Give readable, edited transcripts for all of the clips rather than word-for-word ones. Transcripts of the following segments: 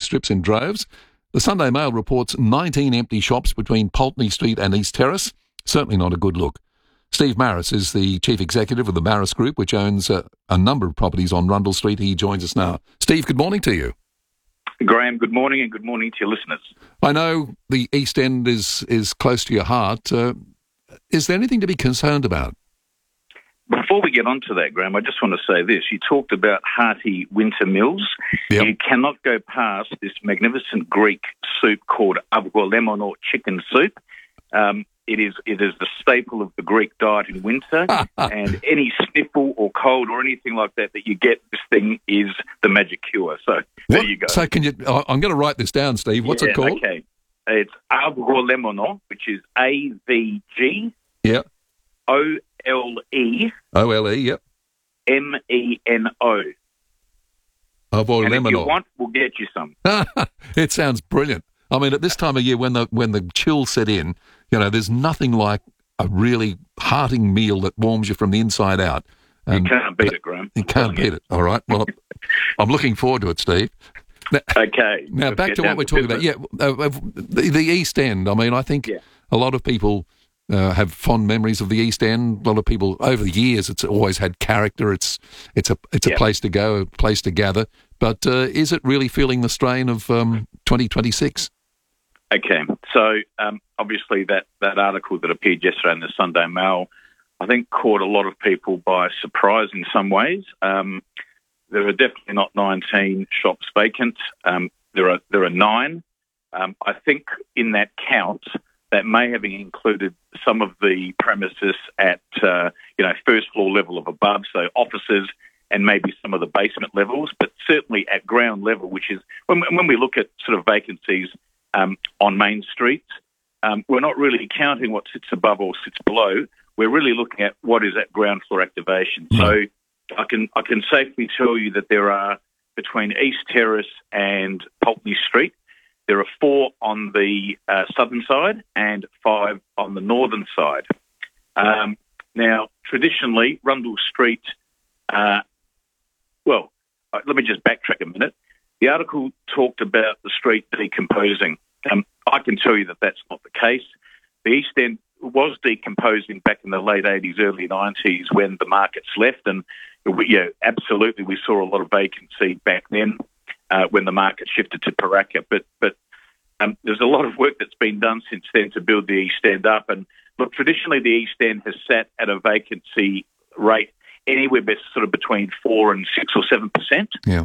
strips in droves. The Sunday Mail reports 19 empty shops between Pulteney Street and East Terrace. Certainly not a good look. Steve Maris is the chief executive of the Maris Group, which owns a number of properties on Rundle Street. He joins us now. Steve, good morning to you. Graham, good morning, and good morning to your listeners. I know the East End is close to your heart. Is there anything to be concerned about? Before we get on to that, Graham, I just want to say this. You talked about hearty winter meals. Yep. You cannot go past this magnificent Greek soup called avgolemon, or chicken soup. It is the staple of the Greek diet in winter, and any sniffle or cold or anything like that you get, this thing is the magic cure. So there you go. So I'm going to write this down, Steve. What's it called? Okay. It's avgolemon, which is AVG. Yeah. OLE. OLE, yep. MENO. And if you want, we'll get you some. It sounds brilliant. I mean, at this time of year, when the chill set in, there's nothing like a really hearting meal that warms you from the inside out. And you can't beat it, Graham. You can't beat it. All right. Well, I'm looking forward to it, Steve. Now, okay. Now, back to what we're talking about. Yeah, the East End. I mean, I think a lot of people have fond memories of the East End. A lot of people, over the years, it's always had character. It's a place to go, a place to gather. But is it really feeling the strain of 2026? Okay, so obviously that article that appeared yesterday in the Sunday Mail, I think, caught a lot of people by surprise in some ways. There are definitely not 19 shops vacant. There are 9. I think in that count, that may have included some of the premises at first floor level of above, so offices, and maybe some of the basement levels, but certainly at ground level, which is when we look at sort of vacancies on main streets, we're not really counting what sits above or sits below. We're really looking at what is at ground floor activation. So I can safely tell you that there are, between East Terrace and Pulteney Street, there are 4 on the southern side and 5 on the northern side. Now, traditionally, Rundle Street, let me just backtrack a minute. The article talked about the street decomposing. I can tell you that that's not the case. The East End was decomposing back in the late 80s, early 90s when the markets left, and absolutely we saw a lot of vacancy back then when the market shifted to Paraka. But there's a lot of work that's been done since then to build the East End up. And look, traditionally the East End has sat at a vacancy rate anywhere sort of between 4 and 6 or 7%. Yeah.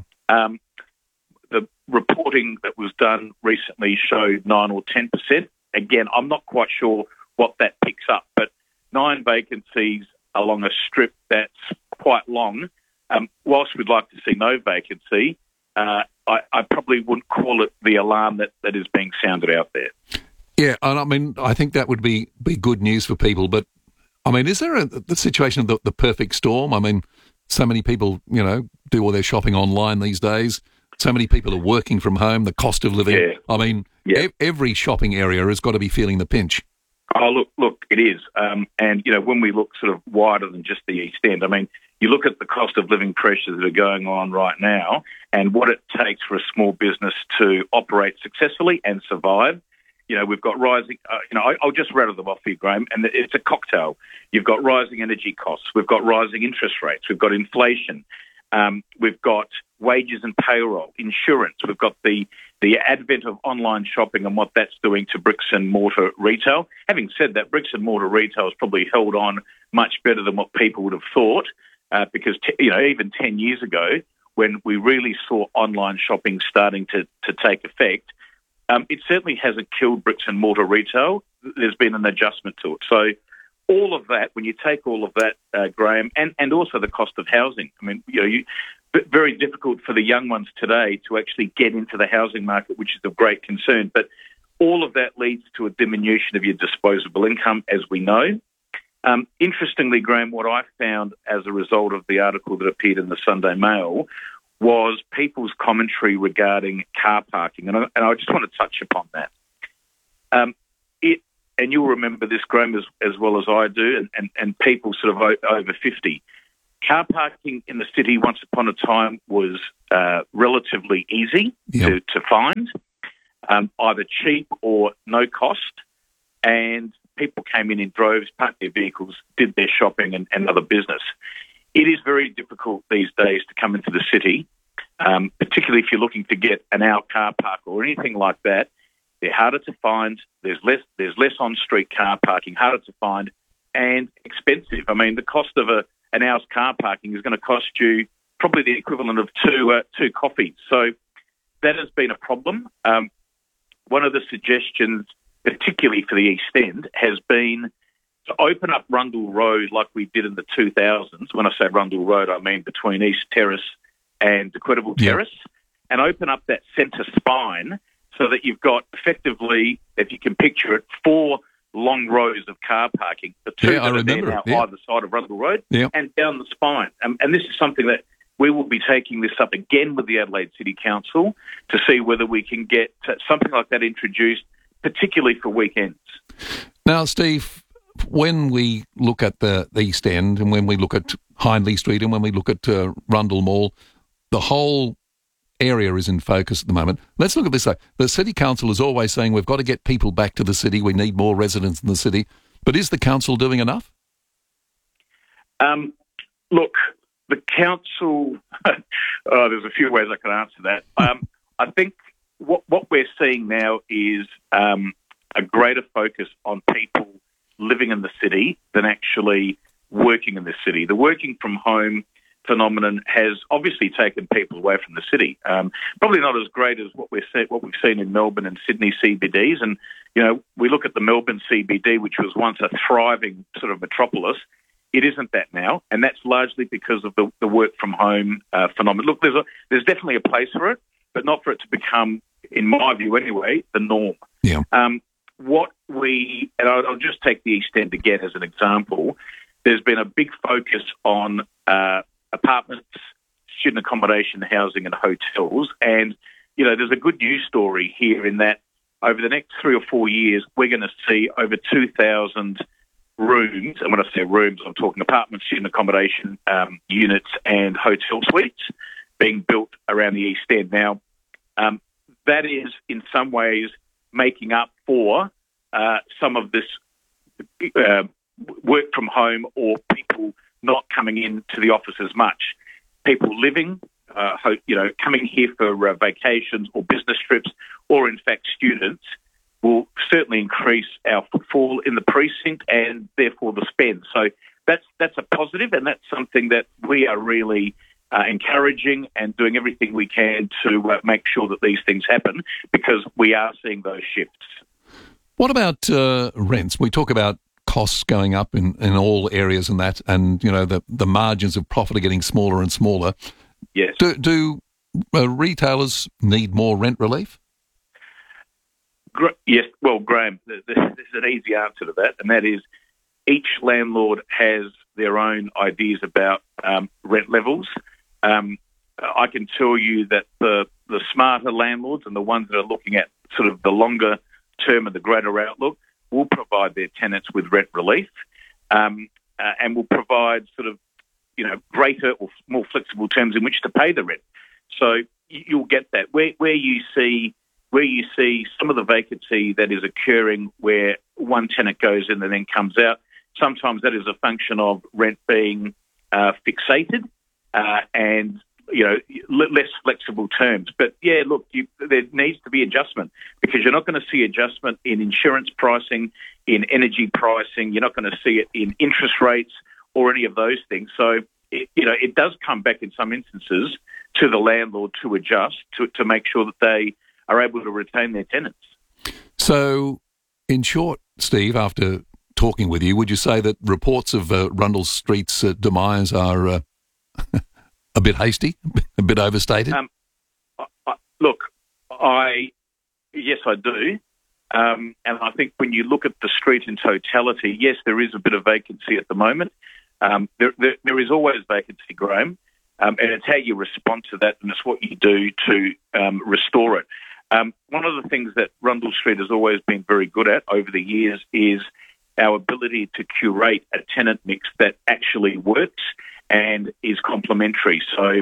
The reporting that was done recently showed 9 or 10%. Again, I'm not quite sure what that picks up, but 9 vacancies along a strip that's quite long. Whilst we'd like to see no vacancy, I probably wouldn't call it the alarm that is being sounded out there. Yeah, and I mean, I think that would be good news for people. But I mean, is there the situation of the perfect storm? I mean, so many people, do all their shopping online these days. So many people are working from home. The cost of living. Yeah. I mean, every shopping area has got to be feeling the pinch. Oh, look, it is. And, when we look sort of wider than just the East End, I mean, you look at the cost of living pressures that are going on right now and what it takes for a small business to operate successfully and survive. We've got rising, I'll just rattle them off here, Graham, and it's a cocktail. You've got rising energy costs. We've got rising interest rates. We've got inflation. We've got wages and payroll, insurance. We've got the advent of online shopping and what that's doing to bricks and mortar retail. Having said that, bricks and mortar retail has probably held on much better than what people would have thought, because even 10 years ago, when we really saw online shopping starting to take effect, it certainly hasn't killed bricks and mortar retail. There's been an adjustment to it. So all of that, when you take all of that, Graham, and also the cost of housing, I mean, very difficult for the young ones today to actually get into the housing market, which is of great concern. But all of that leads to a diminution of your disposable income, as we know. Interestingly, Graham, what I found as a result of the article that appeared in the Sunday Mail was people's commentary regarding car parking. And I just want to touch upon that. And you'll remember this, Graham, as well as I do, and people sort of over 50. car parking in the city once upon a time was relatively easy to find, either cheap or no cost, and people came in droves, parked their vehicles, did their shopping and other business. It is very difficult these days to come into the city, particularly if you're looking to get an hour car park or anything like that. They're harder to find. There's less on-street car parking, harder to find, and expensive. I mean, the cost of an hour's car parking is going to cost you probably the equivalent of two coffees. So that has been a problem. One of the suggestions, particularly for the East End, has been to open up Rundle Road like we did in the 2000s. When I say Rundle Road, I mean between East Terrace and Equitable Terrace, and open up that centre spine so that you've got effectively, if you can picture it, 4 long rows of car parking, the 2 that are there now either side of Rundle Road and down the spine. And this is something that we will be taking this up again with the Adelaide City Council to see whether we can get something like that introduced, particularly for weekends. Now, Steve, when we look at the East End and when we look at Hindley Street and when we look at Rundle Mall, the whole area is in focus at the moment. Let's look at this. The City Council is always saying we've got to get people back to the city. We need more residents in the city. But is the council doing enough? Look, the council, there's a few ways I can answer that. I think what we're seeing now is a greater focus on people living in the city than actually working in the city. The working from home phenomenon has obviously taken people away from the city. Probably not as great as what we've seen in Melbourne and Sydney CBDs. And, you know, we look at the Melbourne CBD, which was once a thriving sort of metropolis. It isn't that now, and that's largely because of the work from home phenomenon. Look, there's definitely a place for it, but not for it to become, in my view anyway, the norm. Yeah. And I'll just take the East End again as an example. There's been a big focus on apartments, student accommodation, housing and hotels. And, you know, there's a good news story here in that over the next 3 or 4 years, we're going to see over 2,000 rooms. And when I say rooms, I'm talking apartments, student accommodation units and hotel suites being built around the East End. Now, that is in some ways making up for some of this work from home or people not coming into the office as much. People living, coming here for vacations or business trips, or in fact students, will certainly increase our footfall in the precinct and therefore the spend. So that's a positive, and that's something that we are really encouraging and doing everything we can to make sure that these things happen, because we are seeing those shifts. What about rents? We talk about costs going up in all areas and that, and, you know, the margins of profit are getting smaller and smaller. Yes. Do retailers need more rent relief? Yes. Well, Graham, there's an easy answer to that, and that is each landlord has their own ideas about rent levels. I can tell you that the smarter landlords and the ones that are looking at sort of the longer term and the greater outlook will provide their tenants with rent relief, and will provide sort of, you know, greater or more flexible terms in which to pay the rent. So you'll get that where you see some of the vacancy that is occurring where one tenant goes in and then comes out. Sometimes that is a function of rent being fixated and, you know, less flexible terms. But yeah, look, there needs to be adjustment, because you're not going to see adjustment in insurance pricing, in energy pricing. You're not going to see it in interest rates or any of those things. So, it does come back in some instances to the landlord to adjust to make sure that they are able to retain their tenants. So, in short, Steve, after talking with you, would you say that reports of Rundle Street's demise are a bit hasty, a bit overstated? Yes, I do. And I think when you look at the street in totality, yes, there is a bit of vacancy at the moment. There is always vacancy, Graham, and it's how you respond to that, and it's what you do to restore it. One of the things that Rundle Street has always been very good at over the years is our ability to curate a tenant mix that actually works and is complementary. So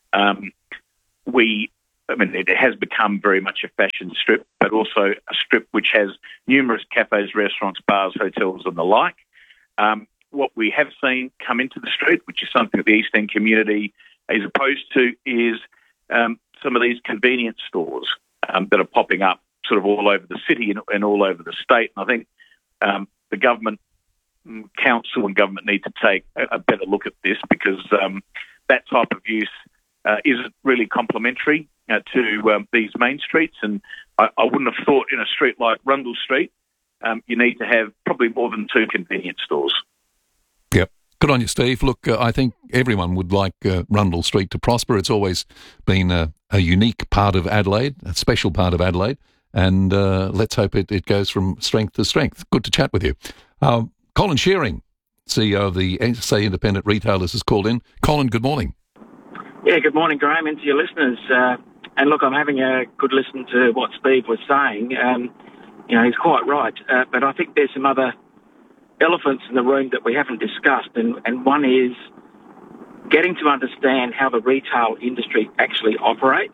it has become very much a fashion strip, but also a strip which has numerous cafes, restaurants, bars, hotels and the like. What we have seen come into the street, which is something that the East End community is opposed to, is some of these convenience stores that are popping up sort of all over the city and all over the state. And I think the government, council and government need to take a better look at this, because that type of use isn't really complementary to these main streets. And I wouldn't have thought in a street like Rundle Street, you need to have probably more than 2 convenience stores. Yep. Good on you, Steve. Look, I think everyone would like Rundle Street to prosper. It's always been a unique part of Adelaide, a special part of Adelaide, and let's hope it goes from strength to strength. Good to chat with you. Colin Shearing, CEO of the SA Independent Retailers, has called in. Colin, good morning. Yeah, good morning, Graham, and to your listeners. And look, I'm having a good listen to what Steve was saying. He's quite right, but I think there's some other elephants in the room that we haven't discussed, and one is getting to understand how the retail industry actually operates.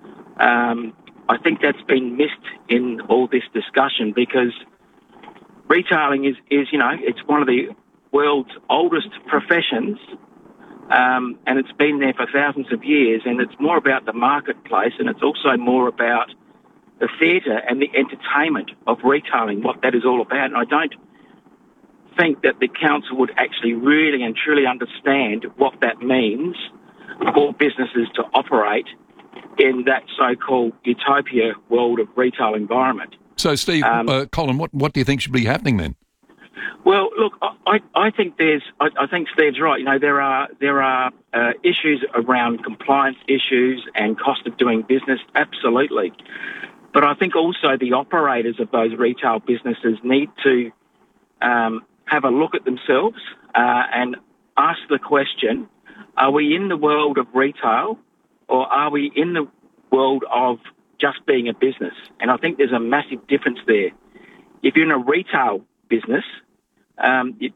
I think that's been missed in all this discussion, because retailing is it's one of the world's oldest professions, and it's been there for thousands of years, and it's more about the marketplace, and it's also more about the theatre and the entertainment of retailing, what that is all about. And I don't think that the council would actually really and truly understand what that means for businesses to operate in that so-called utopia world of retail environment. So, Steve, Colin, what do you think should be happening then? Well, look, I think I think Steve's right. There are issues around compliance issues and cost of doing business, absolutely. But I think also the operators of those retail businesses need to have a look at themselves and ask the question, are we in the world of retail, or are we in the world of just being a business? And I think there's a massive difference there. If you're in a retail business, it's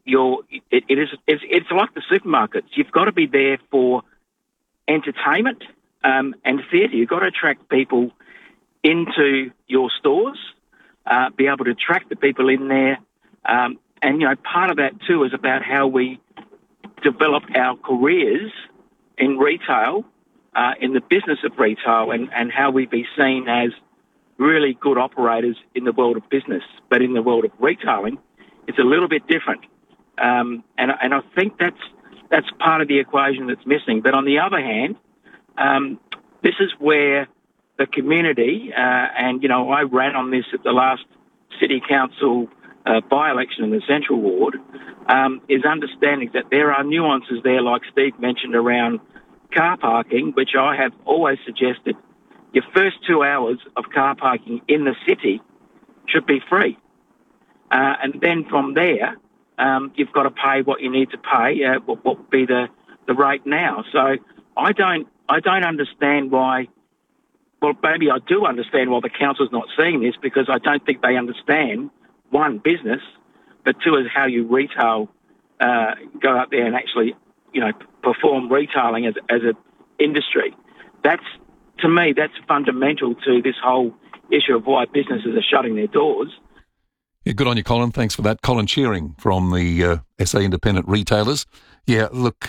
like the supermarkets. You've got to be there for entertainment and theatre. You've got to attract people into your stores, be able to attract the people in there. And part of that too is about how we develop our careers in retail, in the business of retail, and how we be seen as really good operators in the world of business. But in the world of retailing, it's a little bit different. And I think that's part of the equation that's missing. But on the other hand, this is where the community, and I ran on this at the last City Council by-election in the Central Ward, is understanding that there are nuances there, like Steve mentioned, around car parking, which I have always suggested your first 2 hours of car parking in the city should be free. And then from there, you've got to pay what you need to pay, what would be the rate now. So I don't understand why. Well, maybe I do understand why the council's not seeing this, because I don't think they understand, one, business, but two, is how you retail, go out there and actually, perform retailing as an industry. To me, that's fundamental to this whole issue of why businesses are shutting their doors. Yeah, good on you, Colin. Thanks for that. Colin Shearing from the SA Independent Retailers. Yeah, look,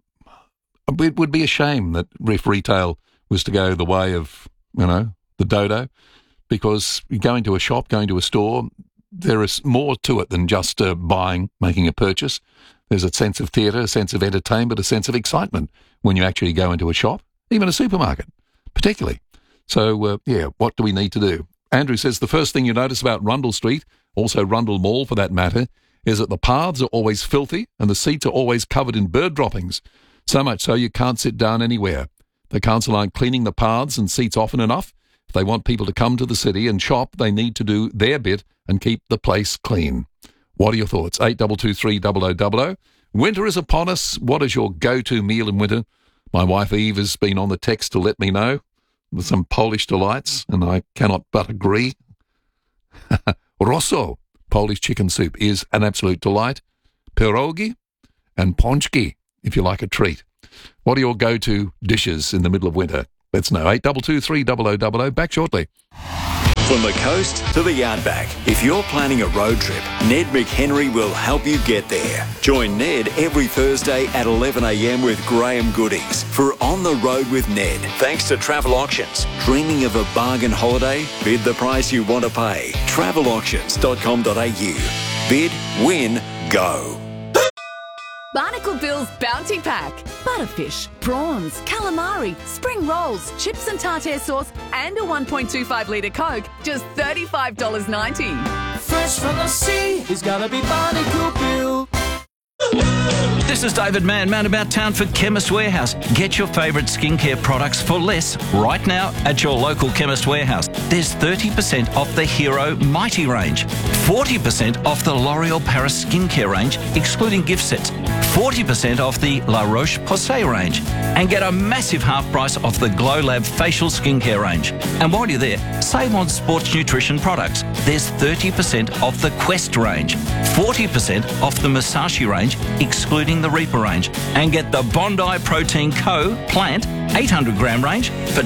it would be a shame that if retail was to go the way of, the dodo, because going to a shop, going to a store, there is more to it than just buying, making a purchase. There's a sense of theatre, a sense of entertainment, a sense of excitement when you actually go into a shop, even a supermarket, particularly. So, what do we need to do? Andrew says the first thing you notice about Rundle Street, also Rundle Mall for that matter, is that the paths are always filthy and the seats are always covered in bird droppings, so much so you can't sit down anywhere. The council aren't cleaning the paths and seats often enough. If they want people to come to the city and shop, they need to do their bit and keep the place clean. What are your thoughts? 8223 0000. Winter is upon us. What is your go-to meal in winter? My wife Eve has been on the text to let me know with some Polish delights, and I cannot but agree. Rosso, Polish chicken soup, is an absolute delight. Pierogi and pączki if you like a treat. What are your go-to dishes in the middle of winter? Let's know. 8223 30000. Back shortly. From the coast to the outback, if you're planning a road trip, Ned McHenry will help you get there. Join Ned every Thursday at 11 a.m. with Graham Goodings for On the Road with Ned. Thanks to Travel Auctions. Dreaming of a bargain holiday? Bid the price you want to pay. Travelauctions.com.au. Bid, win, go. Barnacle Bill's Bounty Pack. Butterfish, prawns, calamari, spring rolls, chips and tartare sauce, and a 1.25 litre Coke. Just $35.90. Fresh from the sea, he's gotta be Barnacle Bill. This is David Mann, man about town for Chemist Warehouse. Get your favourite skincare products for less right now at your local Chemist Warehouse. There's 30% off the Hero Mighty range, 40% off the L'Oreal Paris skincare range, excluding gift sets, 40% off the La Roche-Posay range, and get a massive half price off the Glow Lab facial skincare range. And while you're there, save on sports nutrition products. There's 30% off the Quest range, 40% off the Musashi range, excluding the Reaper range, and get the Bondi Protein Co. plant 800 gram range for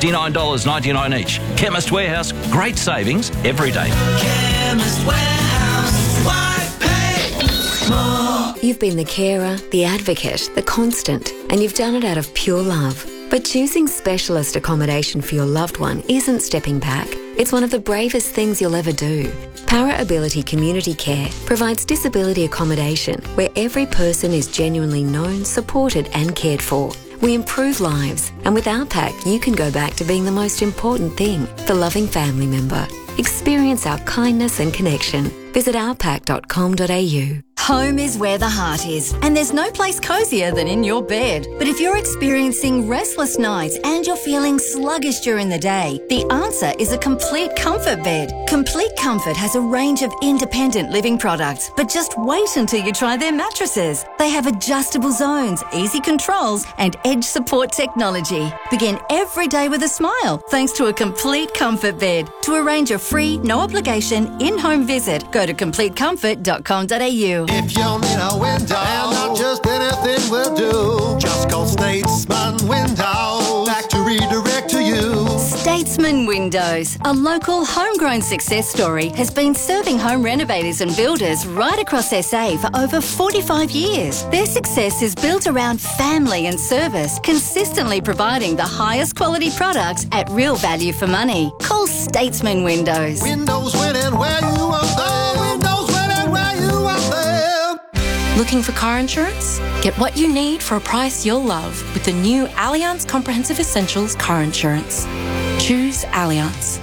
$29.99 each. Chemist Warehouse, great savings every day. Chemist Warehouse, why pay more? You've been the carer, the advocate, the constant, and you've done it out of pure love. But choosing specialist accommodation for your loved one isn't stepping back. It's one of the bravest things you'll ever do. Para Ability Community Care provides disability accommodation where every person is genuinely known, supported and cared for. We improve lives, and with our pack, you can go back to being the most important thing, the loving family member. Experience our kindness and connection. Visit ourpack.com.au. Home is where the heart is, and there's no place cozier than in your bed. But if you're experiencing restless nights and you're feeling sluggish during the day, the answer is a Complete Comfort bed. Complete Comfort has a range of independent living products, but just wait until you try their mattresses. They have adjustable zones, easy controls, and edge support technology. Begin every day with a smile thanks to a Complete Comfort bed. To arrange a free, no-obligation, in-home visit, go to CompleteComfort.com.au. If you need a window, and not just anything will do, just call Statesman Windows. Back to redirect to you. Statesman Windows, a local homegrown success story, has been serving home renovators and builders right across SA for over 45 years. Their success is built around family and service, consistently providing the highest quality products at real value for money. Call Statesman Windows. Windows when and where you want them. Windows when and where you want them. Looking for car insurance? Get what you need for a price you'll love with the new Allianz Comprehensive Essentials Car Insurance. Choose Allianz.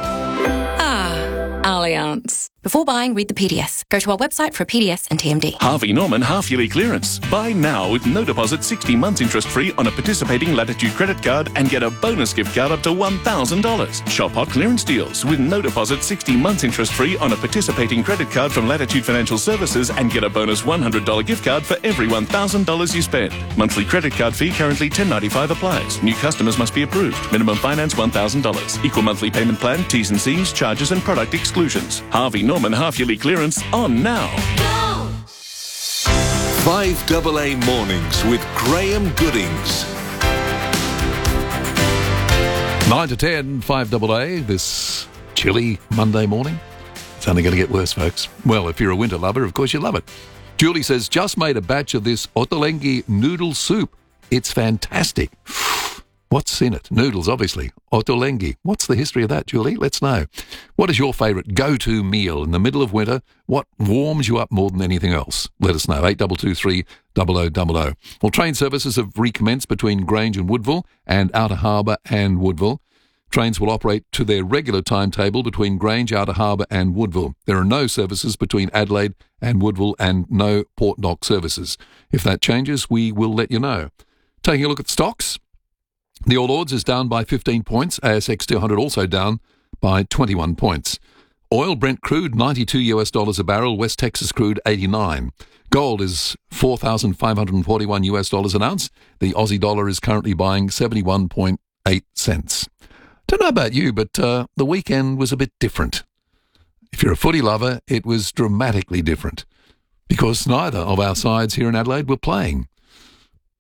Allianz. Before buying, read the PDS. Go to our website for a PDS and TMD. Harvey Norman half-yearly clearance. Buy now with no deposit, 60 months interest-free on a participating Latitude credit card and get a bonus gift card up to $1,000. Shop hot clearance deals with no deposit, 60 months interest-free on a participating credit card from Latitude Financial Services and get a bonus $100 gift card for every $1,000 you spend. Monthly credit card fee currently $10.95 applies. New customers must be approved. Minimum finance $1,000. Equal monthly payment plan, T's and C's, charges and product exclusions. Harvey Norman half-yearly clearance on now. 5AA Mornings with Graham Goodings. 9 to 10, 5AA, this chilly Monday morning. It's only going to get worse, folks. Well, if you're a winter lover, of course you love it. Julie says, just made a batch of this ottolenghi noodle soup. It's fantastic. What's in it? Noodles, obviously. Ottolenghi. What's the history of that, Julie? Let's know. What is your favourite go-to meal in the middle of winter? What warms you up more than anything else? Let us know. 8223 0000. Well, train services have recommenced between Grange and Woodville and Outer Harbour and Woodville. Trains will operate to their regular timetable between Grange, Outer Harbour and Woodville. There are no services between Adelaide and Woodville and no Port Knock services. If that changes, we will let you know. Taking a look at stocks. The All Ords is down by 15 points. ASX 200 also down by 21 points. Oil, Brent crude, $92 a barrel. West Texas crude, 89. Gold is $4,541 an ounce. The Aussie dollar is currently buying 71.8 cents. Don't know about you, but the weekend was a bit different. If you're a footy lover, it was dramatically different because neither of our sides here in Adelaide were playing.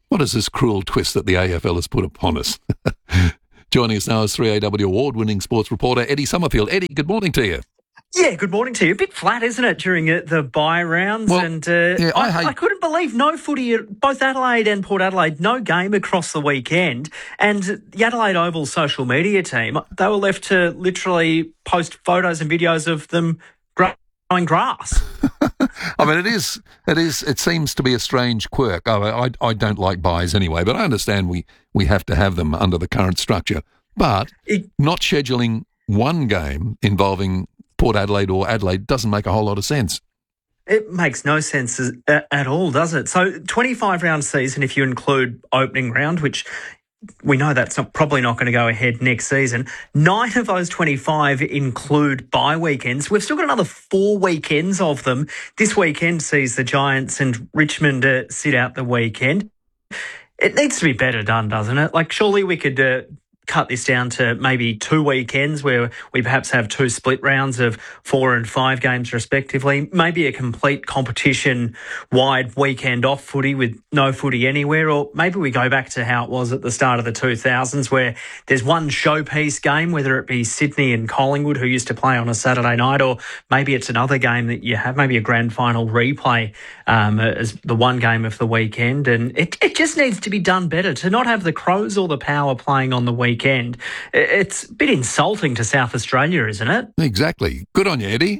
What is this cruel twist that the AFL has put upon us? Joining us now is 3AW award-winning sports reporter Eddie Summerfield. Eddie, good morning to you. Yeah, good morning to you. A bit flat, isn't it, during the bye rounds? Well, and I couldn't believe no footy at both Adelaide and Port Adelaide, no game across the weekend. And the Adelaide Oval social media team, they were left to literally post photos and videos of them growing grass. I mean, it seems to be a strange quirk. I don't like buys anyway, but I understand we have to have them under the current structure. But not scheduling one game involving Port Adelaide or Adelaide doesn't make a whole lot of sense. It makes no sense at all, does it? So 25-round season, if you include opening round, which we know that's probably not going to go ahead next season. 9 of those 25 include bye weekends. We've still got another 4 weekends of them. This weekend sees the Giants and Richmond sit out the weekend. It needs to be better done, doesn't it? Like, surely we could cut this down to maybe 2 weekends where we perhaps have 2 split rounds of 4 and 5 games respectively, maybe a complete competition-wide weekend off footy with no footy anywhere, or maybe we go back to how it was at the start of the 2000s where there's one showpiece game, whether it be Sydney and Collingwood who used to play on a Saturday night, or maybe it's another game that you have, maybe a grand final replay as the one game of the weekend. And it just needs to be done better. To not have the Crows or the Power playing on the weekend, it's a bit insulting to South Australia, isn't it? Exactly. Good on you, Eddie.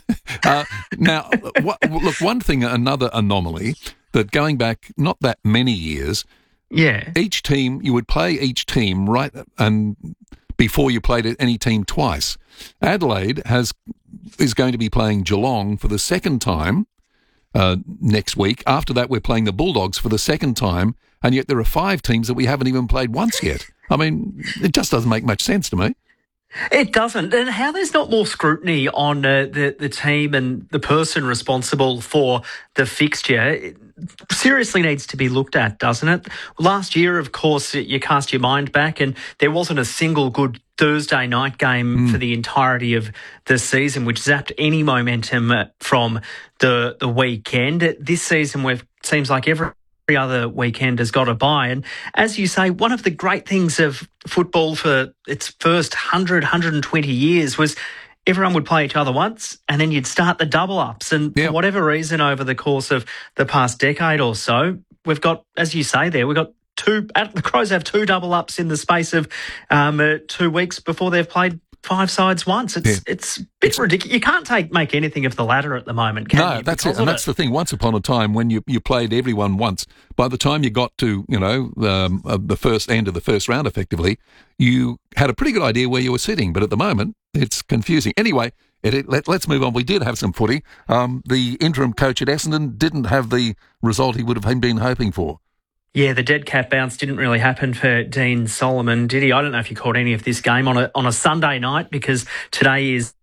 Now, look, one thing, another anomaly, that going back not that many years, each team, you would play each team right and before you played any team twice. Adelaide is going to be playing Geelong for the second time next week. After that, we're playing the Bulldogs for the second time, and yet there are 5 teams that we haven't even played once yet. I mean, it just doesn't make much sense to me. It doesn't. And how there's not more scrutiny on the team and the person responsible for the fixture, it seriously needs to be looked at, doesn't it? Last year, of course, you cast your mind back and there wasn't a single good Thursday night game for the entirety of the season, which zapped any momentum from the weekend. This season, seems like every other weekend has got a bye. And as you say, one of the great things of football for its first 120 years was everyone would play each other once and then you'd start the double-ups. And for whatever reason, over the course of the past decade or so, we've got, as you say there, we've got the Crows have 2 double-ups in the space of 2 weeks before they've played 5 sides once. It's a bit ridiculous. You can't make anything of the latter at the moment, can you? No, that's it. And that's the thing. Once upon a time, when you played everyone once, by the time you got to, the first end of the first round, effectively, you had a pretty good idea where you were sitting. But at the moment, it's confusing. Anyway, let's move on. We did have some footy. The interim coach at Essendon didn't have the result he would have been hoping for. Yeah, the dead cat bounce didn't really happen for Dean Solomon, did he? I don't know if you caught any of this game on a Sunday night, because today is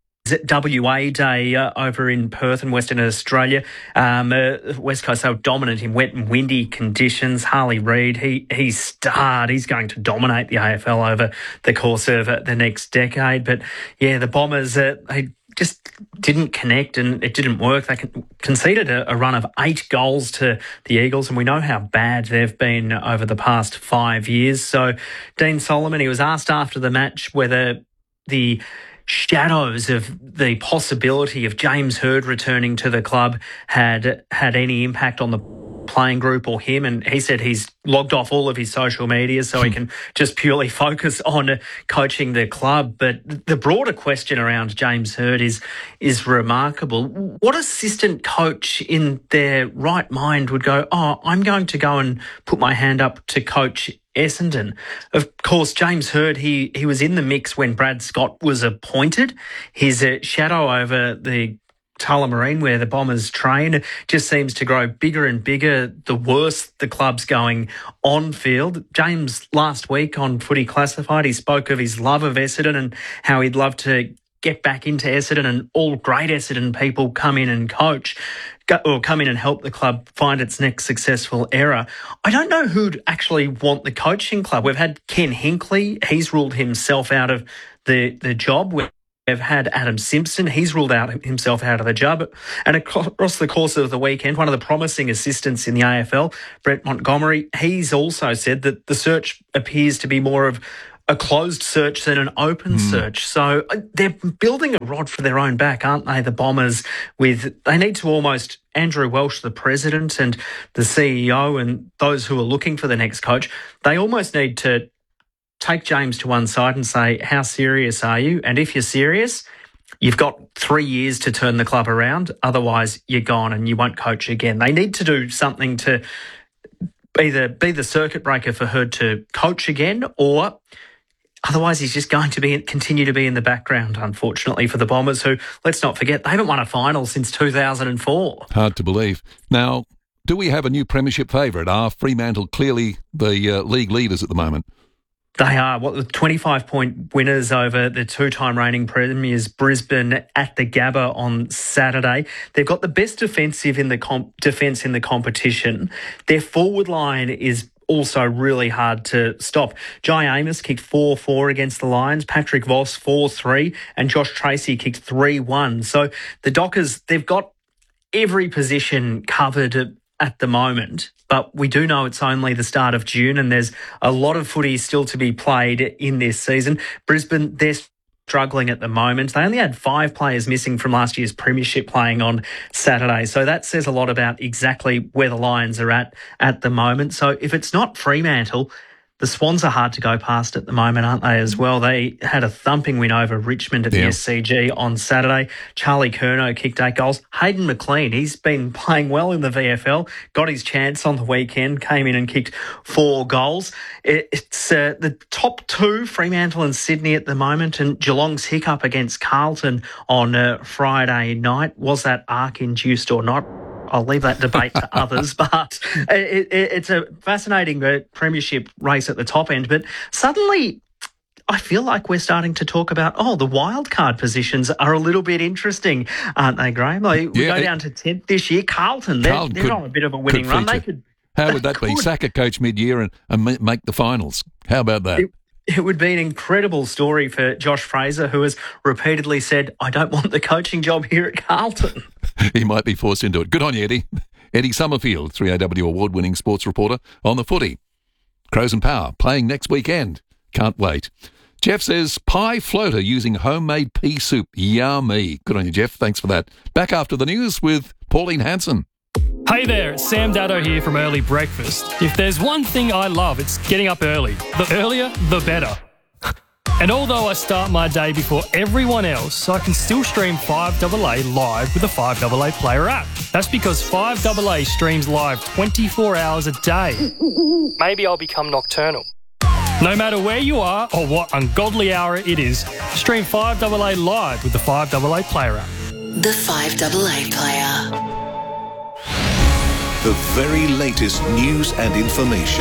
WA Day over in Perth and Western Australia. West Coast, so dominant in wet and windy conditions. Harley Reid, he's starred. He's going to dominate the AFL over the course of the next decade. But yeah, the Bombers, they just didn't connect and it didn't work. They conceded a run of 8 goals to the Eagles, and we know how bad they've been over the past 5 years. So Dean Solomon, he was asked after the match whether the shadows of the possibility of James Hird returning to the club had any impact on the playing group or him, and he said he's logged off all of his social media so he can just purely focus on coaching the club. But the broader question around James Hird is remarkable. What assistant coach in their right mind would go, I'm going to go and put my hand up to coach Essendon? Of course, James Hird, he was in the mix when Brad Scott was appointed. His shadow over the Tullamarine, where the Bombers train, just seems to grow bigger and bigger the worse the club's going on field. James, last week on Footy Classified, he spoke of his love of Essendon and how he'd love to get back into Essendon and all great Essendon people come in and coach or come in and help the club find its next successful era. I don't know who'd actually want the coaching club. We've had Ken Hinkley. He's ruled himself out of the job with They've had Adam Simpson. He's ruled himself out of the job. And across the course of the weekend, one of the promising assistants in the AFL, Brett Montgomery, he's also said that the search appears to be more of a closed search than an open search. So they're building a rod for their own back, aren't they, the Bombers? They need to almost, Andrew Welsh, the president, and the CEO and those who are looking for the next coach, they almost need to take James to one side and say, how serious are you? And if you're serious, you've got 3 years to turn the club around. Otherwise, you're gone and you won't coach again. They need to do something to either be the circuit breaker for Herd to coach again, or otherwise he's just going to continue to be in the background, unfortunately, for the Bombers, who, let's not forget, they haven't won a final since 2004. Hard to believe. Now, do we have a new premiership favourite? Are Fremantle clearly the league leaders at the moment? They are. The 25-point winners over the two-time reigning premiers Brisbane at the Gabba on Saturday. They've got the best defence in the competition. Their forward line is also really hard to stop. Jai Amos kicked 4-4 against the Lions, Patrick Voss 4-3, and Josh Tracy kicked 3-1. So the Dockers, they've got every position covered at the moment, but we do know it's only the start of June and there's a lot of footy still to be played in this season. Brisbane, they're struggling at the moment. They only had 5 players missing from last year's premiership playing on Saturday. So that says a lot about exactly where the Lions are at the moment. So if it's not Fremantle, the Swans are hard to go past at the moment, aren't they, as well? They had a thumping win over Richmond at the SCG on Saturday. Charlie Curnow kicked 8 goals. Hayden McLean, he's been playing well in the VFL, got his chance on the weekend, came in and kicked 4 goals. It's the top 2, Fremantle and Sydney at the moment, and Geelong's hiccup against Carlton on Friday night. Was that arc-induced or not? I'll leave that debate to others, but it's a fascinating premiership race at the top end. But suddenly, I feel like we're starting to talk about, the wildcard positions are a little bit interesting, aren't they, Graham? We go down to 10th this year. Carlton, they're on a bit of a winning run. How would that be? Sack a coach mid-year and make the finals. How about that? It would be an incredible story for Josh Fraser, who has repeatedly said, I don't want the coaching job here at Carlton. He might be forced into it. Good on you, Eddie. Eddie Summerfield, 3AW award-winning sports reporter on the footy. Crows and Power playing next weekend. Can't wait. Jeff says, pie floater using homemade pea soup. Yummy. Good on you, Jeff. Thanks for that. Back after the news with Pauline Hanson. Hey there, it's Sam Daddo here from Early Breakfast. If there's one thing I love, it's getting up early. The earlier, the better. And although I start my day before everyone else, I can still stream 5AA live with the 5AA Player app. That's because 5AA streams live 24 hours a day. Maybe I'll become nocturnal. No matter where you are or what ungodly hour it is, stream 5AA live with the 5AA Player app. The 5AA Player. The very latest news and information.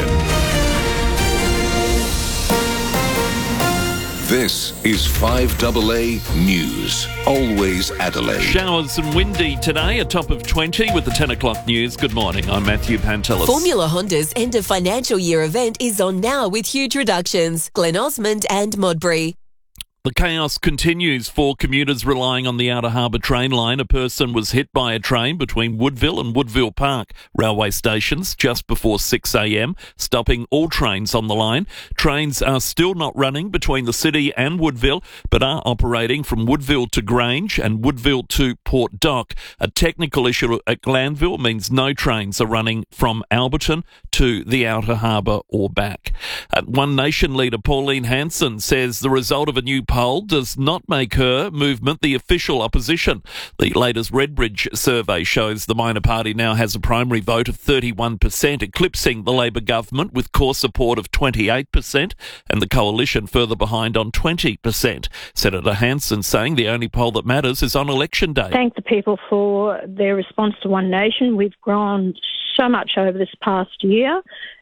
This is 5AA News. Always Adelaide. Showers and windy today, a top of 20 with the 10 o'clock news. Good morning, I'm Matthew Pantelis. Formula Honda's end of financial year event is on now with huge reductions. Glen Osmond and Modbury. The chaos continues for commuters relying on the Outer Harbour train line. A person was hit by a train between Woodville and Woodville Park railway stations just before 6 a.m, stopping all trains on the line. Trains are still not running between the city and Woodville, but are operating from Woodville to Grange and Woodville to Port Dock. A technical issue at Glanville means no trains are running from Alberton to the Outer Harbour or back. One Nation leader Pauline Hanson says the result of a new poll does not make her movement the official opposition. The latest Redbridge survey shows the minor party now has a primary vote of 31%, eclipsing the Labor government with core support of 28% and the coalition further behind on 20%. Senator Hanson saying the only poll that matters is on election day. Thank the people for their response to One Nation. We've grown so much over this past year,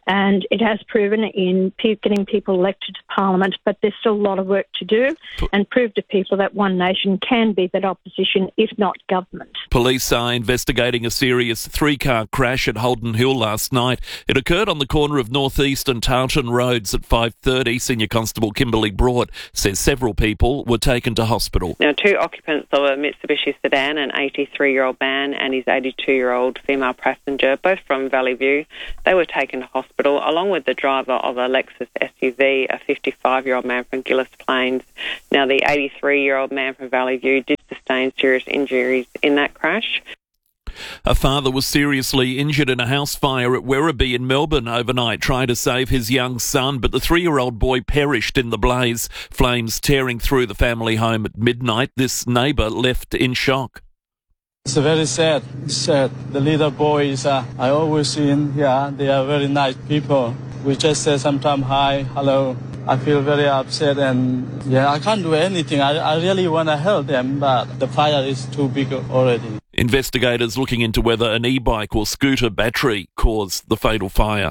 and it has proven in getting people elected to Parliament, but there's still a lot of work to do and prove to people that One Nation can be that opposition, if not government. Police are investigating a serious three-car crash at Holden Hill last night. It occurred on the corner of North East and Tarleton Roads at 5:30. Senior Constable Kimberly Broad says several people were taken to hospital. Now, 2 occupants of a Mitsubishi sedan, an 83-year-old man and his 82-year-old female passenger, both from Valley View, they were taken to hospital, along with the driver of a Lexus SUV, a 55-year-old man from Gillis Plains. Now, the 83-year-old man from Valley View did sustain serious injuries in that crash. A father was seriously injured in a house fire at Werribee in Melbourne overnight, trying to save his young son, but the 3-year-old boy perished in the blaze. Flames tearing through the family home at midnight. This neighbour left in shock. It's very sad. The little boys, I always see him here. They are very nice people. We just say sometimes hi, hello. I feel very upset and I can't do anything. I really want to help them, but the fire is too big already. Investigators looking into whether an e-bike or scooter battery caused the fatal fire.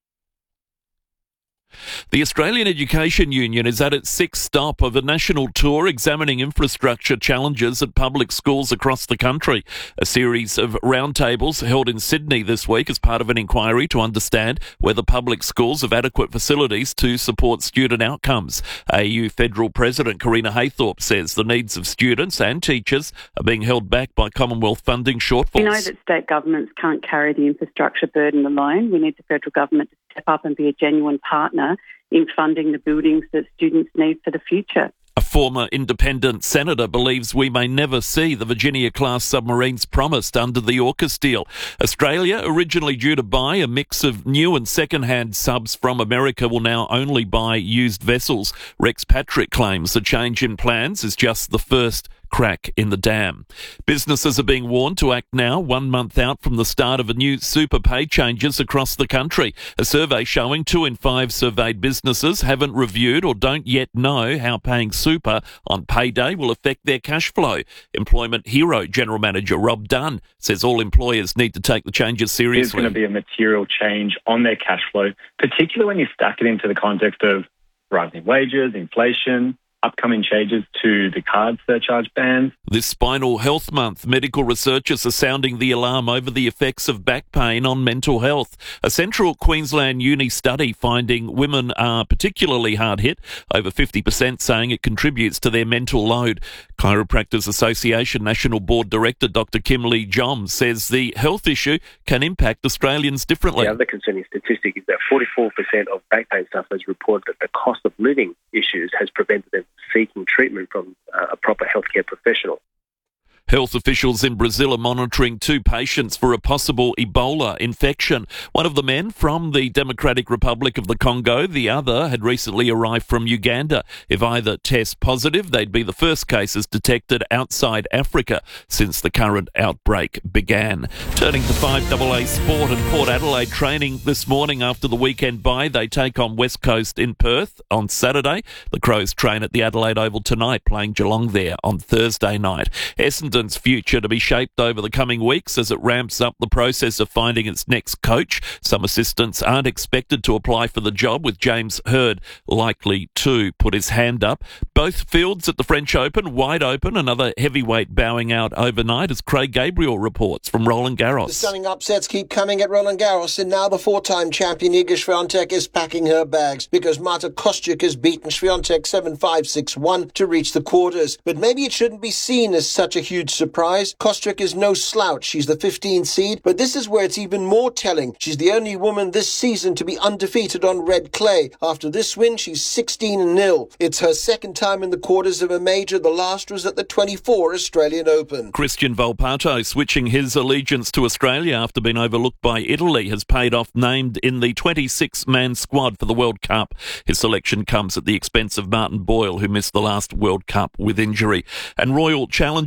The Australian Education Union is at its 6th stop of a national tour examining infrastructure challenges at public schools across the country. A series of roundtables held in Sydney this week as part of an inquiry to understand whether public schools have adequate facilities to support student outcomes. AU Federal President Karina Haythorpe says the needs of students and teachers are being held back by Commonwealth funding shortfalls. We know that state governments can't carry the infrastructure burden alone. We need the federal government to step up and be a genuine partner in funding the buildings that students need for the future. A former independent senator believes we may never see the Virginia-class submarines promised under the AUKUS deal. Australia, originally due to buy a mix of new and second-hand subs from America, will now only buy used vessels. Rex Patrick claims the change in plans is just the first crack in the dam. Businesses are being warned to act now, 1 month out from the start of a new super pay changes across the country. A survey showing 2 in 5 surveyed businesses haven't reviewed or don't yet know how paying super on payday will affect their cash flow. Employment Hero General Manager Rob Dunn says all employers need to take the changes seriously. There's going to be a material change on their cash flow, particularly when you stack it into the context of rising wages, inflation, upcoming changes to the card surcharge bans. This Spinal Health Month, medical researchers are sounding the alarm over the effects of back pain on mental health. A Central Queensland uni study finding women are particularly hard hit, over 50% saying it contributes to their mental load. Chiropractors Association National Board Director Dr. Kim Lee Jom says the health issue can impact Australians differently. The other concerning statistic is that 44% of back pain sufferers report that the cost of living issues has prevented them seeking treatment from a proper healthcare professional. Health officials in Brazil are monitoring 2 patients for a possible Ebola infection. One of the men from the Democratic Republic of the Congo, the other had recently arrived from Uganda. If either test positive, they'd be the first cases detected outside Africa since the current outbreak began. Turning to 5AA Sport and Port Adelaide training this morning after the weekend bye. They take on West Coast in Perth on Saturday. The Crows train at the Adelaide Oval tonight, playing Geelong there on Thursday night. Essendon's future to be shaped over the coming weeks as it ramps up the process of finding its next coach. Some assistants aren't expected to apply for the job, with James Hird likely to put his hand up. Both fields at the French Open wide open, another heavyweight bowing out overnight, as Craig Gabriel reports from Roland Garros. The stunning upsets keep coming at Roland Garros, and now the 4-time champion Iga Swiatek is packing her bags because Marta Kostyuk has beaten Swiatek 7-5, 6-1 to reach the quarters. But maybe it shouldn't be seen as such a huge surprise. Kostyuk is no slouch. She's the 15th seed, but this is where it's even more telling. She's the only woman this season to be undefeated on red clay. After this win, she's 16-0. It's her second time in the quarters of a major. The last was at the 24 Australian Open. Christian Volpato switching his allegiance to Australia after being overlooked by Italy has paid off, named in the 26-man squad for the World Cup. His selection comes at the expense of Martin Boyle, who missed the last World Cup with injury. And Royal Challengers bang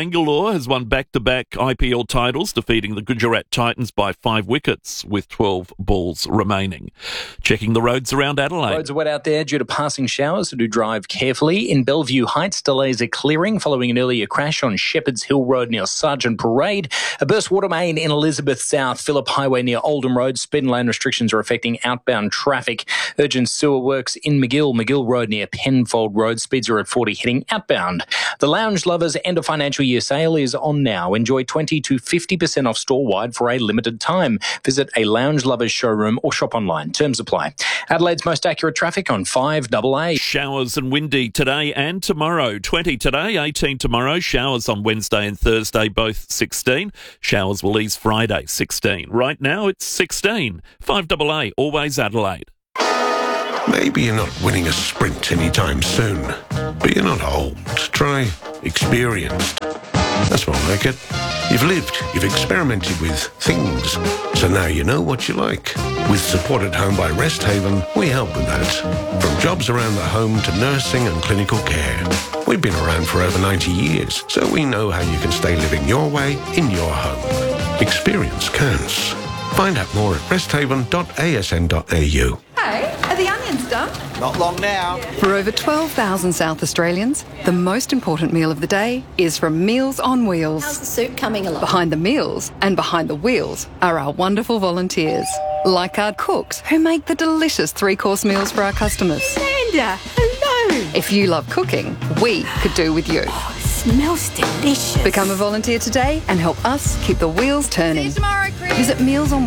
Bangalore has won back-to-back IPL titles, defeating the Gujarat Titans by 5 wickets with 12 balls remaining. Checking the roads around Adelaide. Roads are wet out there due to passing showers, so do drive carefully. In Bellevue Heights, delays are clearing following an earlier crash on Shepherd's Hill Road near Sergeant Parade. A burst water main in Elizabeth South, Phillip Highway near Oldham Road. Speed and lane restrictions are affecting outbound traffic. Urgent sewer works in McGill Road near Penfold Road. Speeds are at 40 heading outbound. The Lounge Lovers end of financial year sale is on now. Enjoy 20 to 50% off store-wide for a limited time. Visit a Lounge Lovers showroom or shop online. Terms apply. Adelaide's most accurate traffic on 5AA. Showers and windy today and tomorrow. 20 today, 18 tomorrow. Showers on Wednesday and Thursday, both 16. Showers will ease Friday, 16. Right now, it's 16. 5AA, always Adelaide. Maybe you're not winning a sprint anytime soon, but you're not old. Try experienced. That's more like it. You've lived, you've experimented with things, so now you know what you like. With Support at Home by Rest Haven, we help with that. From jobs around the home to nursing and clinical care. We've been around for over 90 years, so we know how you can stay living your way in your home. Experience counts. Find out more at resthaven.asn.au. Hey, are the onions done? Not long now. For over 12,000 South Australians, the most important meal of the day is from Meals on Wheels. How's the soup coming along? Behind the meals and behind the wheels are our wonderful volunteers, like our cooks who make the delicious 3-course meals for our customers. Amanda, hello. If you love cooking, we could do with you. Smells delicious. Become a volunteer today and help us keep the wheels turning. See you tomorrow, Chris. Visit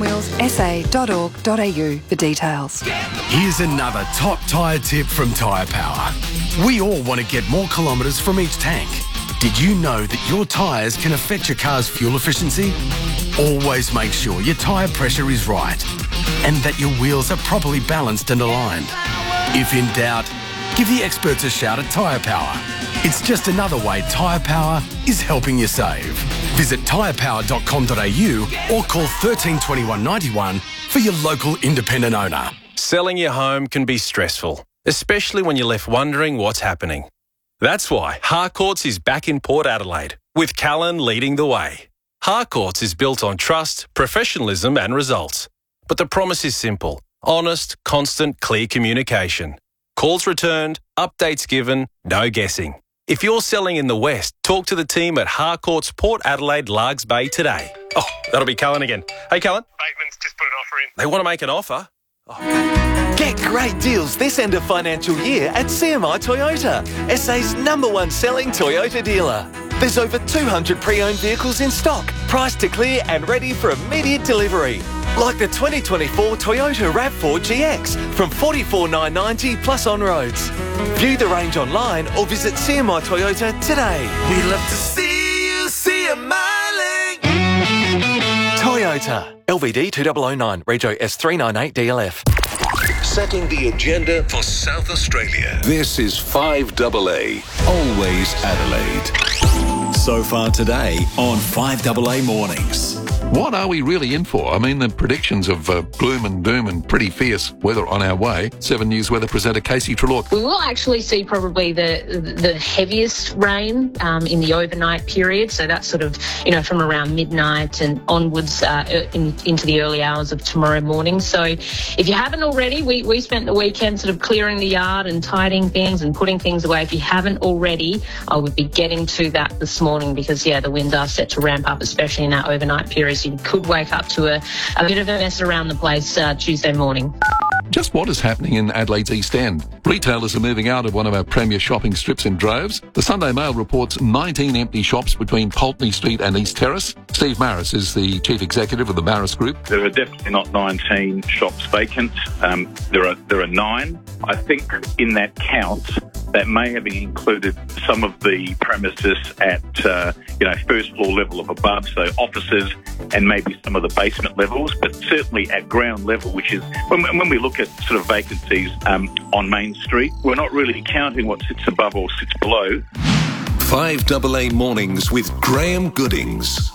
mealsonwheelsa.org.au for details. Here's another top tyre tip from Tyre Power. We all want to get more kilometres from each tank. Did you know that your tyres can affect your car's fuel efficiency? Always make sure your tyre pressure is right and that your wheels are properly balanced and aligned. If in doubt, give the experts a shout at Tyre Power. It's just another way Tyre Power is helping you save. Visit tyrepower.com.au or call 13 21 91 for your local independent owner. Selling your home can be stressful, especially when you're left wondering what's happening. That's why Harcourts is back in Port Adelaide, with Callan leading the way. Harcourts is built on trust, professionalism and results. But the promise is simple: honest, constant, clear communication. Calls returned, updates given, no guessing. If you're selling in the West, talk to the team at Harcourts Port Adelaide Largs Bay today. Oh, that'll be Callan again. Hey, Callan. Bateman's just put an offer in. They want to make an offer? Get great deals this end of financial year at CMI Toyota, SA's #1 selling Toyota dealer. There's over 200 pre-owned vehicles in stock, priced to clear and ready for immediate delivery. Like the 2024 Toyota RAV4 GX from $44,990 plus on roads. View the range online or visit CMI Toyota today. We'd love to see you smiling. Toyota, LVD 2009, Rego S398DLF. Setting the agenda for South Australia. This is 5AA, always Adelaide. So far today on 5AA Mornings. What are we really in for? I mean, the predictions of gloom and doom and pretty fierce weather on our way. 7 News weather presenter Casey Trelaw. We will actually see probably the heaviest rain in the overnight period. So that's sort of, from around midnight and onwards into the early hours of tomorrow morning. So if you haven't already, we spent the weekend sort of clearing the yard and tidying things and putting things away. If you haven't already, I would be getting to that this morning because, the winds are set to ramp up, especially in that overnight period. So you could wake up to a bit of a mess around the place Tuesday morning. Just what is happening in Adelaide's East End? Retailers are moving out of one of our premier shopping strips in droves. The Sunday Mail reports 19 empty shops between Pulteney Street and East Terrace. Steve Maris is the chief executive of the Maris Group. There are definitely not 19 shops vacant. There are 9. I think in that count, that may have included some of the premises at, first floor level of above, so offices and maybe some of the basement levels, but certainly at ground level, which is, when we look at sort of vacancies on Main Street, we're not really counting what sits above or sits below. 5AA Mornings with Graham Goodings.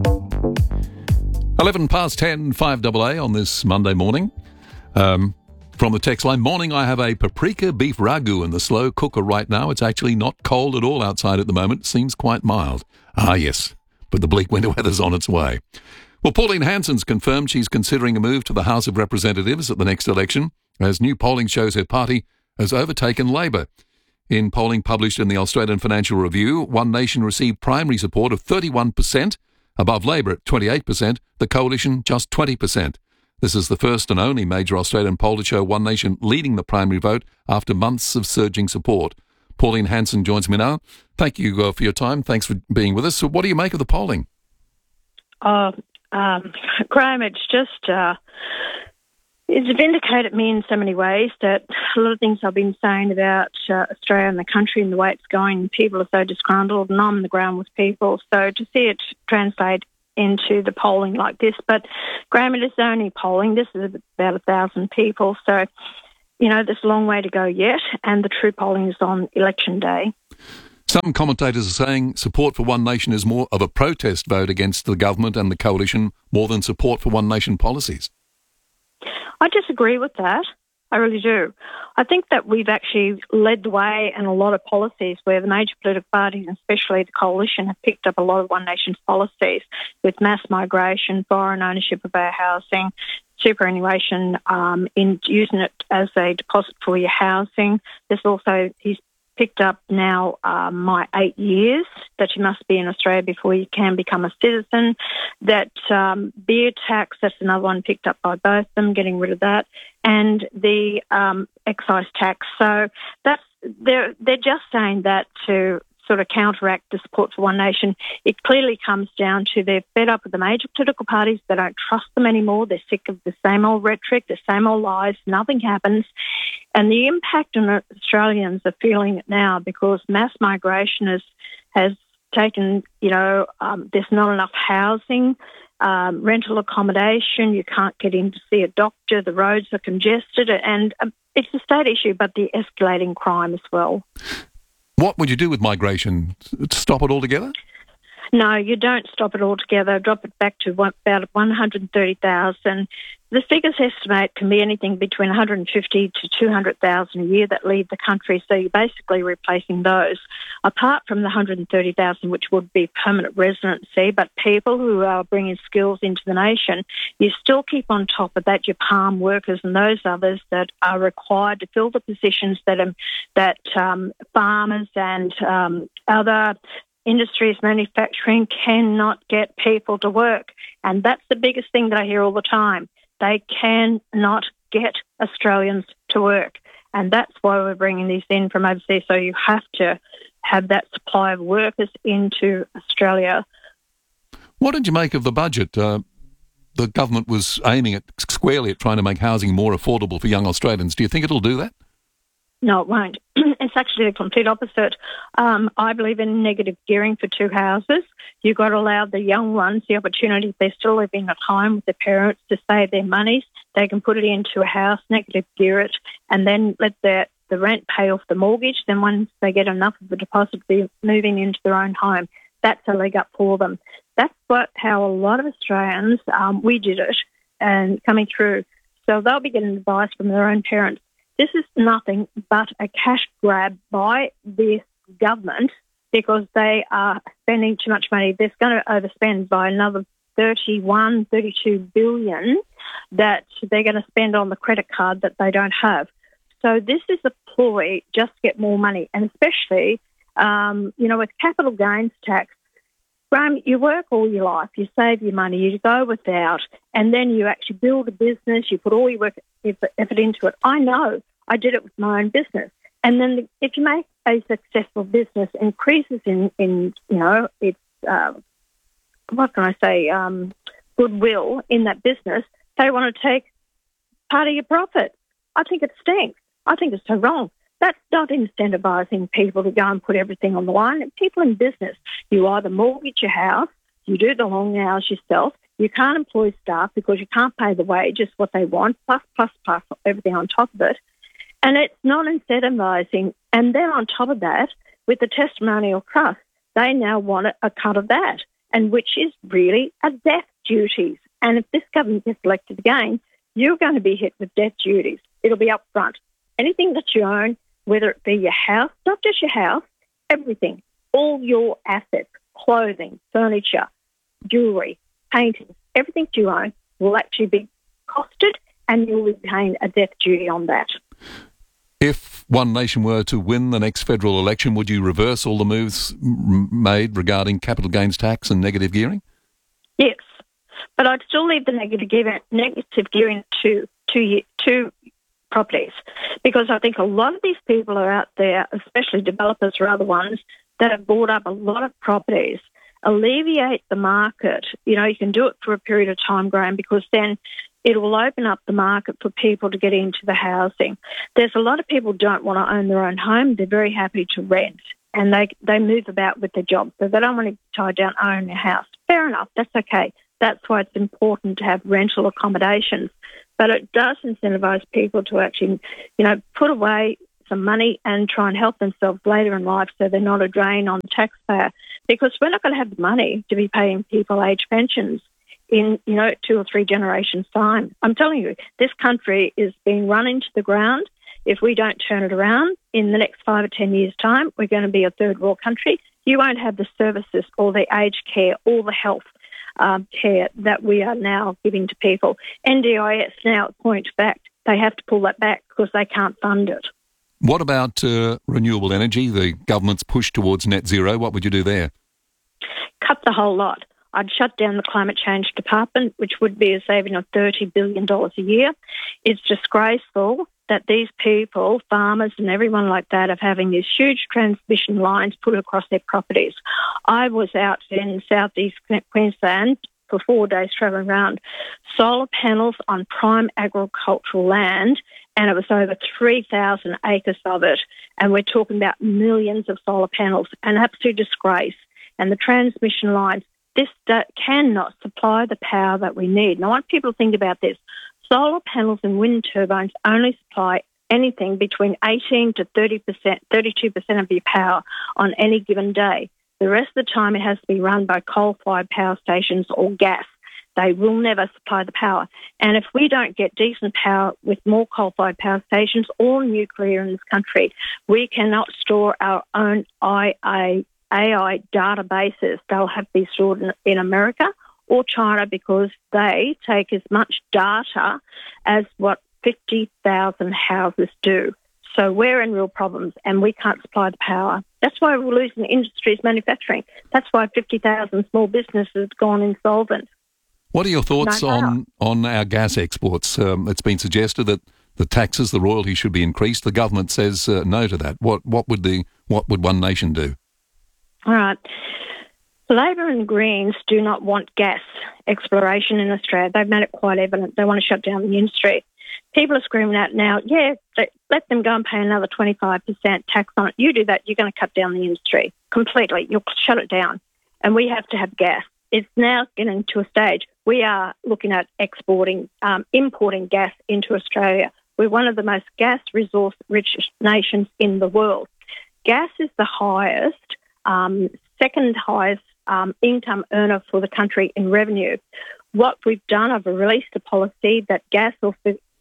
11 past 10, 5AA on this Monday morning. From the text line, morning, I have a paprika beef ragu in the slow cooker right now. It's actually not cold at all outside at the moment. It seems quite mild. Ah, yes, but the bleak winter weather's on its way. Well, Pauline Hanson's confirmed she's considering a move to the House of Representatives at the next election, as new polling shows her party has overtaken Labor. In polling published in the Australian Financial Review, One Nation received primary support of 31%, above Labor at 28%, the Coalition just 20%. This is the first and only major Australian poll to show One Nation leading the primary vote after months of surging support. Pauline Hanson joins me now. Thank you for your time. Thanks for being with us. So what do you make of the polling? Graham, it's just it's vindicated me in so many ways that a lot of things I've been saying about Australia and the country and the way it's going, people are so disgruntled, and I'm on the ground with people. So to see it translate into the polling like this, but Graham, it is only polling. This is about 1,000 people, so there's a long way to go yet, and the true polling is on election day. Some commentators are saying support for One Nation is more of a protest vote against the government and the coalition more than support for One Nation policies. I disagree with that. I really do. I think that we've actually led the way in a lot of policies where the major political parties, and especially the coalition, have picked up a lot of One Nation's policies with mass migration, foreign ownership of our housing, superannuation, in using it as a deposit for your housing. There's also, he's picked up now my 8 years that you must be in Australia before you can become a citizen. That beer tax, that's another one picked up by both of them, getting rid of that, and the excise tax. So that's they're just saying that to sort of counteract the support for One Nation. It clearly comes down to they're fed up with the major political parties. They don't trust them anymore. They're sick of the same old rhetoric, the same old lies. Nothing happens. And the impact on Australians are feeling it now because mass migration has taken, there's not enough housing, rental accommodation, you can't get in to see a doctor, the roads are congested, and it's a state issue, but the escalating crime as well. What would you do with migration? Stop it altogether? No, you don't stop it altogether. Drop it back to about 130,000. The figures estimate can be anything between 150 to 200,000 a year that leave the country, so you're basically replacing those. Apart from the 130,000, which would be permanent residency, but people who are bringing skills into the nation, you still keep on top of that your palm workers and those others that are required to fill the positions that farmers and other industries, manufacturing cannot get people to work. And that's the biggest thing that I hear all the time. They cannot get Australians to work. And that's why we're bringing these in from overseas. So you have to have that supply of workers into Australia. What did you make of the budget? The government was aiming squarely at trying to make housing more affordable for young Australians. Do you think it'll do that? No, it won't. It's actually the complete opposite. I believe in negative gearing for two houses. You've got to allow the young ones the opportunity, if they're still living at home with their parents, to save their monies. They can put it into a house, negative gear it, and then let the rent pay off the mortgage. Then once they get enough of the deposit, be moving into their own home. That's a leg up for them. That's how a lot of Australians, we did it, and coming through. So they'll be getting advice from their own parents. This is nothing but a cash grab by this government because they are spending too much money. They're going to overspend by another 32 billion that they're going to spend on the credit card that they don't have. So this is a ploy just to get more money, and especially, with capital gains tax. Graham, you work all your life, you save your money, you go without, and then you actually build a business, you put all your effort into it. I know. I did it with my own business. And then if you make a successful business increases in its, goodwill in that business, they want to take part of your profit. I think it stinks. I think it's so wrong. That's not incentivising people to go and put everything on the line. And people in business, you either mortgage your house, you do the long hours yourself, you can't employ staff because you can't pay the wages, what they want, plus everything on top of it. And it's not incentivising. And then on top of that, with the testimonial trust, they now want a cut of that, and which is really a death duties. And if this government gets elected again, you're going to be hit with death duties. It'll be up front. Anything that you own, whether it be your house, not just your house, everything, all your assets, clothing, furniture, jewellery, paintings, everything you own will actually be costed, and you'll be paying a death duty on that. If One Nation were to win the next federal election, would you reverse all the moves made regarding capital gains tax and negative gearing? Yes, but I'd still leave the negative gearing to properties, because I think a lot of these people are out there, especially developers or other ones, that have bought up a lot of properties. Alleviate the market. You know, you can do it for a period of time, Graham, because then it will open up the market for people to get into the housing. There's a lot of people who don't want to own their own home. They're very happy to rent, and they move about with their job, so they don't want to tie down owning a house. Fair enough, that's okay. That's why it's important to have rental accommodations. But it does incentivise people to actually, you know, put away some money and try and help themselves later in life so they're not a drain on the taxpayer, because we're not going to have the money to be paying people age pensions in, 2 or 3 generations' time. I'm telling you, this country is being run into the ground. If we don't turn it around in the next 5 or 10 years' time, we're going to be a third world country. You won't have the services or the aged care or the health care that we are now giving to people. NDIS now, at point of fact, they have to pull that back because they can't fund it. What about renewable energy, the government's push towards net zero? What would you do there? Cut the whole lot. I'd shut down the Climate Change Department, which would be a saving of $30 billion a year. It's disgraceful that these people, farmers and everyone like that, are having these huge transmission lines put across their properties. I was out in southeast Queensland for 4 days travelling around, solar panels on prime agricultural land, and it was over 3,000 acres of it. And we're talking about millions of solar panels, an absolute disgrace. And the transmission lines, this cannot supply the power that we need. And I want people to think about this. Solar panels and wind turbines only supply anything between 18 to 30%, 32% of your power on any given day. The rest of the time it has to be run by coal-fired power stations or gas. They will never supply the power. And if we don't get decent power with more coal-fired power stations or nuclear in this country, we cannot store our own AI databases. They'll have to be stored in America or China, because they take as much data as what 50,000 houses do. So we're in real problems and we can't supply the power. That's why we're losing industries, manufacturing. That's why 50,000 small businesses have gone insolvent. What are your thoughts on our gas exports? It's been suggested that the taxes, the royalty should be increased. The government says no to that. What would One Nation do? All right. Labor and Greens do not want gas exploration in Australia. They've made it quite evident. They want to shut down the industry. People are screaming out now, let them go and pay another 25% tax on it. You do that, you're going to cut down the industry completely. You'll shut it down. And we have to have gas. It's now getting to a stage we are looking at importing gas into Australia. We're one of the most gas resource-rich nations in the world. Gas is the highest, second highest income earner for the country in revenue. What we've done, I've released a policy that gas off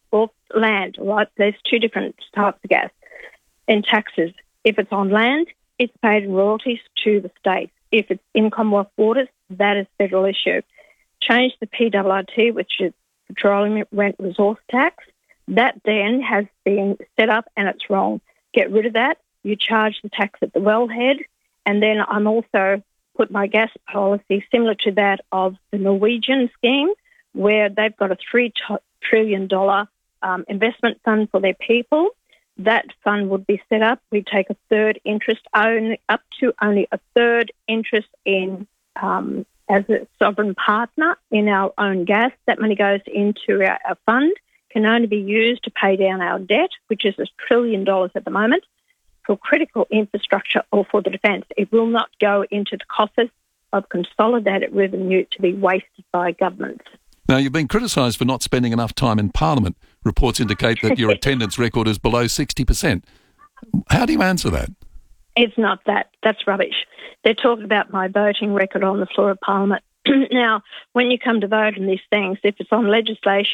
land, right? There's 2 different types of gas in taxes. If it's on land, it's paid in royalties to the state. If it's in Commonwealth waters, that is a federal issue. Change the PRRT, which is Petroleum Rent Resource Tax. That then has been set up and it's wrong. Get rid of that. You charge the tax at the wellhead. And then I'm also put my gas policy similar to that of the Norwegian scheme, where they've got a $3 trillion investment fund for their people. That fund would be set up. We take a third interest, up to only a third interest in as a sovereign partner in our own gas. That money goes into our fund, can only be used to pay down our debt, which is $1 trillion at the moment, for critical infrastructure or for the defence. It will not go into the coffers of consolidated revenue to be wasted by governments. Now, you've been criticised for not spending enough time in Parliament. Reports indicate that your attendance record is below 60%. How do you answer that? It's not that. That's rubbish. They're talking about my voting record on the floor of Parliament. Now, when you come to vote on these things, if it's on legislation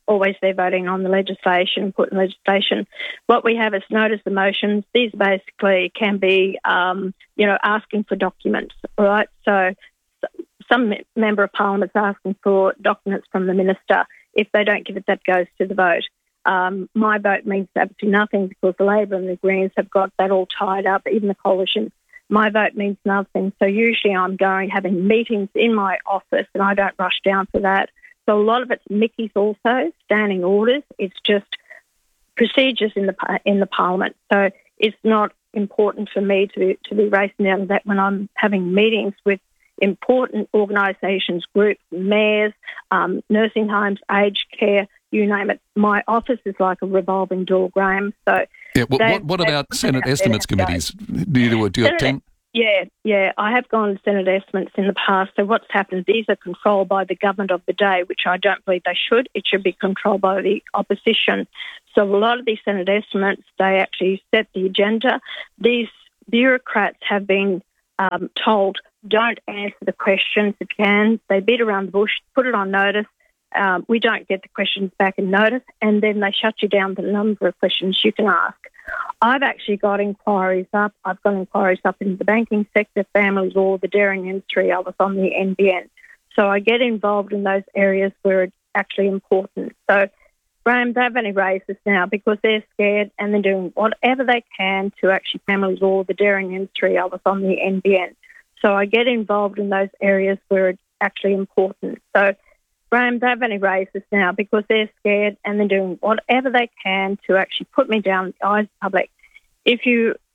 always there voting on the legislation, putting legislation. What we have is notice the motions. These basically can be, asking for documents, right? So some member of parliament's asking for documents from the minister. If they don't give it, that goes to the vote. My vote means absolutely nothing because the Labor and the Greens have got that all tied up, even the coalition. My vote means nothing. So usually I'm having meetings in my office and I don't rush down for that. So a lot of it's Mickey's also, standing orders. It's just procedures in the Parliament. So it's not important for me to be racing down to that when I'm having meetings with important organisations, groups, mayors, nursing homes, aged care, you name it. My office is like a revolving door, Graham. So yeah, what about Senate estimates committees? Do you have 10? Yeah, I have gone to Senate estimates in the past. So what's happened, these are controlled by the government of the day, which I don't believe they should. It should be controlled by the opposition. So a lot of these Senate estimates, they actually set the agenda. These bureaucrats have been told, don't answer the questions if you can. They beat around the bush, put it on notice. We don't get the questions back in notice, and then they shut you down the number of questions you can ask. I've actually got inquiries up. I've got inquiries up in the banking sector, family law, the dairy industry. I was on the NBN. So I get involved in those areas where it's actually important. So, Graham, they've only raised this now because they're scared and they're doing whatever they can to actually family law, the dairy industry. I was on the NBN. So I get involved in those areas where it's actually important. So, Graham, they've only raised this now because they're scared and they're doing whatever they can to actually put me down in the eyes of the public. If you